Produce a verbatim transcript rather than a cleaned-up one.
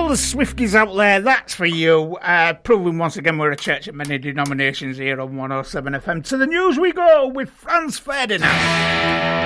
all the Swifties out there, that's for you. Uh, proving once again we're a church of many denominations here on one oh seven F M. To the news we go with Franz Ferdinand.